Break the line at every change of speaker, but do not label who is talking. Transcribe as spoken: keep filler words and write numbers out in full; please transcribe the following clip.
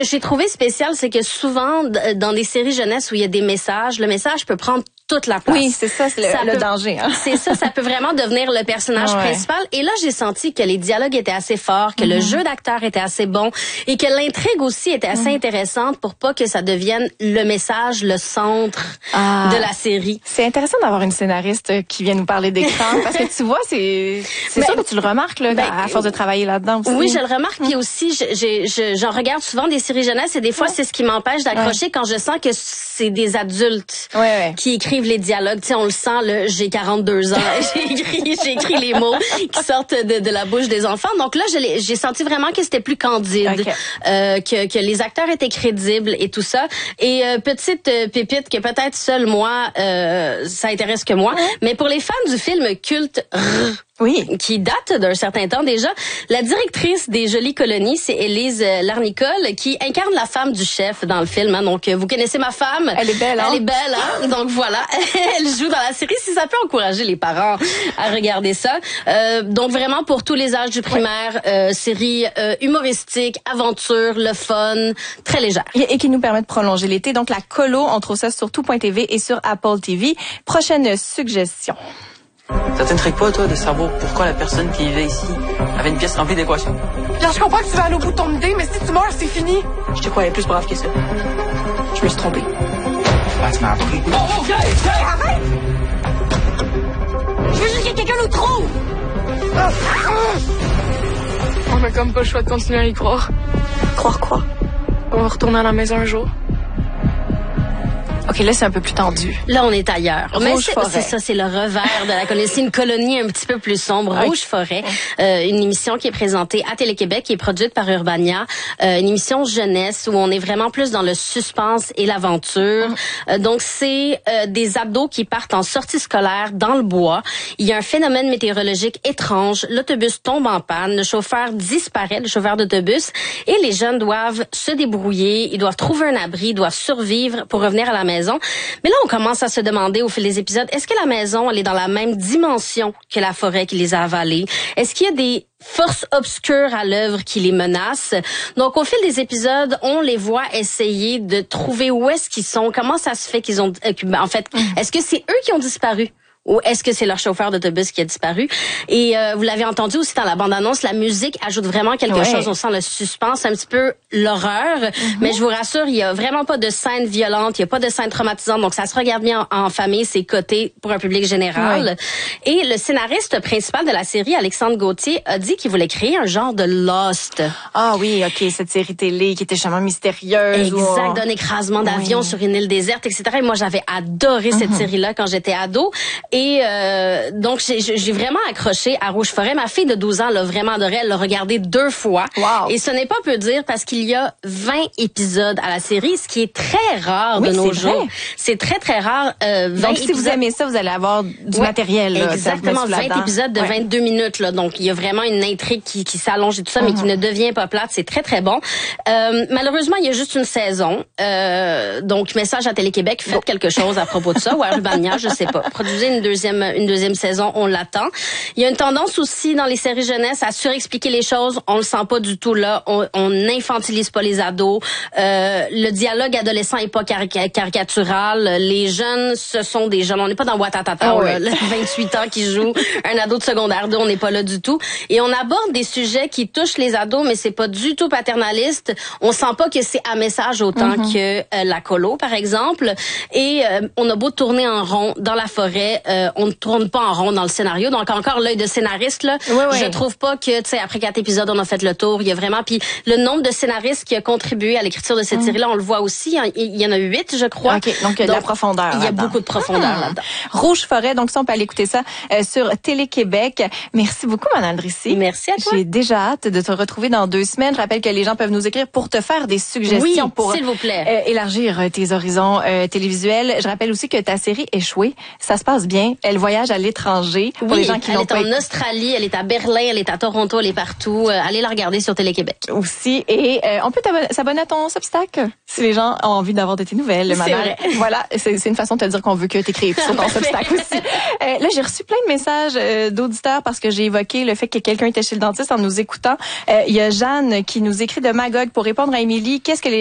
J'ai trouvé spécial, c'est que souvent, dans des séries jeunesse où il y a des messages, le message peut prendre toute la place.
Oui, c'est ça, c'est le,
ça
le
peut,
danger. Hein?
C'est ça, ça peut vraiment devenir le personnage
ouais.
principal. Et là, j'ai senti que les dialogues étaient assez forts, que mm-hmm. le jeu d'acteur était assez bon et que l'intrigue aussi était assez mm-hmm. intéressante pour pas que ça devienne le message, le centre ah, de la série.
C'est intéressant d'avoir une scénariste qui vient nous parler d'écran parce que tu vois, c'est c'est ben, sûr que tu le remarques là, ben, à force de travailler là-dedans aussi.
Oui, je le remarque. Puis aussi, je, je, je, j'en regarde souvent des séries jeunesse et des fois, ouais. c'est ce qui m'empêche d'accrocher ouais. quand je sens que c'est des adultes
ouais, ouais.
qui écrivent les dialogues. Tu sais, on le sent, le j'ai quarante-deux ans, j'ai écrit, j'ai écrit les mots qui sortent de, de la bouche des enfants. Donc là, je j'ai senti vraiment que c'était plus candide, okay. euh, que, que les acteurs étaient crédibles et tout ça. Et euh, petite euh, pépite que peut-être seul moi, euh, ça intéresse que moi, ouais. mais pour les fans du film culte oui, qui date d'un certain temps déjà. La directrice des Jolies Colonies, c'est Élise Larnicole, qui incarne la femme du chef dans le film. Hein. Donc, vous connaissez ma femme.
Elle est belle, hein?
Elle est belle, hein? Donc, voilà. Elle joue dans la série. Si ça peut encourager les parents à regarder ça. Euh, donc, vraiment, pour tous les âges du primaire, euh, série euh, humoristique, aventure, le fun, très légère.
Et, et qui nous permet de prolonger l'été. Donc, la colo, on trouve ça sur tout point t v et sur Apple T V. Prochaine suggestion.
Ça t'intrigue pas, toi, de savoir pourquoi la personne qui vivait ici avait une pièce remplie d'équations?
Là, je comprends que tu vas aller au bout de ton idée, mais si tu meurs, c'est fini.
Je te croyais plus brave que ça. Je me suis trompé.
Ah, tu m'as appris. Oh, oh, okay, okay, arrête! Je veux juste que quelqu'un nous trouve! Ah, ah. On a comme pas le choix de continuer à y croire.
Croire quoi?
On va retourner à la maison un jour.
OK, là, c'est un peu plus tendu.
Là, on est ailleurs. Mais
Rouge
c'est,
Forêt.
c'est ça, c'est le revers de la colonie. C'est une colonie un petit peu plus sombre.
Okay.
Rouge Forêt, euh, une émission qui est présentée à Télé-Québec, qui est produite par Urbania. Euh, une émission jeunesse où on est vraiment plus dans le suspense et l'aventure. Mm. Euh, donc, c'est euh, des ados qui partent en sortie scolaire dans le bois. Il y a un phénomène météorologique étrange. L'autobus tombe en panne. Le chauffeur disparaît, le chauffeur d'autobus. Et les jeunes doivent se débrouiller. Ils doivent trouver un abri, ils doivent survivre pour revenir à la maison. Mais là, on commence à se demander au fil des épisodes, est-ce que la maison, elle est dans la même dimension que la forêt qui les a avalés? Est-ce qu'il y a des forces obscures à l'œuvre qui les menacent? Donc, au fil des épisodes, on les voit essayer de trouver où est-ce qu'ils sont, comment ça se fait qu'ils ont... En fait, est-ce que c'est eux qui ont disparu? Ou est-ce que c'est leur chauffeur d'autobus qui a disparu? Et euh, vous l'avez entendu aussi dans la bande-annonce, la musique ajoute vraiment quelque ouais. chose. On sent le suspense, un petit peu l'horreur. Mm-hmm. Mais je vous rassure, il y a vraiment pas de scène violente, il y a pas de scène traumatisante. Donc, ça se regarde bien en, en famille, c'est coté pour un public général. Ouais. Et le scénariste principal de la série, Alexandre Gauthier, a dit qu'il voulait créer un genre de Lost.
Ah oui, OK, cette série télé qui était justement mystérieuse.
Exact,
ou...
d'un écrasement d'avion oui. sur une île déserte, et cetera. Et moi, j'avais adoré mm-hmm. cette série-là quand j'étais ado. Et euh, donc, j'ai, j'ai vraiment accroché à Rouge Forêt. Ma fille de douze ans l'a vraiment adoré. Elle l'a regardé deux fois.
Wow.
Et ce n'est pas peu dire parce qu'il y a vingt épisodes à la série, ce qui est très rare
oui,
de nos
c'est
jours.
Vrai.
C'est très, très rare. Euh, vingt
donc, si
épisodes...
vous aimez ça, vous allez avoir du
ouais,
matériel. Là,
exactement, vingt épisodes de ouais. vingt-deux minutes. Là, donc, il y a vraiment une intrigue qui, qui s'allonge et tout ça, mm-hmm. mais qui ne devient pas plate. C'est très, très bon. Euh, malheureusement, il y a juste une saison. Euh, donc, message à Télé-Québec, faites quelque chose à propos de ça. Ou à Urbania, je sais pas. Produisez une deuxième, une deuxième saison, on l'attend. Il y a une tendance aussi dans les séries jeunesse à surexpliquer les choses. On le sent pas du tout là. On, on n'infantilise pas les ados. Euh, le dialogue adolescent est pas caric- caricatural. Les jeunes, ce sont des jeunes. On n'est pas dans Watatata, oh, là, oui. vingt-huit ans qui joue un ado de secondaire deux. On n'est pas là du tout. Et on aborde des sujets qui touchent les ados, mais c'est pas du tout paternaliste. On sent pas que c'est à message autant mm-hmm. que euh, la colo, par exemple. Et euh, on a beau tourner en rond dans la forêt, euh, on ne tourne pas en rond dans le scénario. Donc, encore l'œil de scénariste, là,
oui, oui.
je trouve pas que, tu sais, après quatre épisodes, on a fait le tour. Il y a vraiment... Puis le nombre de scénaristes qui a contribué à l'écriture de cette mmh. série-là, on le voit aussi. Il y en a huit, je crois.
OK, donc il y a de la profondeur.
Il y a
là-dedans.
beaucoup de profondeur
mmh.
là-dedans.
Rouge Forêt, donc ça, on peut aller écouter ça euh, sur Télé-Québec. Merci beaucoup, Mme Drissi.
Merci à toi.
J'ai déjà hâte de te retrouver dans deux semaines. Je rappelle que les gens peuvent nous écrire pour te faire des suggestions
oui,
pour
s'il vous plaît.
Euh, élargir tes horizons euh, télévisuels. Je rappelle aussi que ta série Échouée, ça se passe bien. bien. Elle voyage à l'étranger pour
oui,
les gens qui l'ont pas.
Elle est en Australie, elle est à Berlin, elle est à Toronto, elle est partout. Euh, allez la regarder sur Télé-Québec.
Aussi. Et euh, on peut s'abonner à ton Substack si les gens ont envie d'avoir de tes nouvelles.
C'est vrai.
Voilà, c'est, c'est une façon de te dire qu'on veut que tu écrives sur ton Substack aussi. Euh, là, j'ai reçu plein de messages euh, d'auditeurs parce que j'ai évoqué le fait que quelqu'un était chez le dentiste en nous écoutant. Euh, il y a Jeanne qui nous écrit de Magog pour répondre à Émilie. Qu'est-ce que les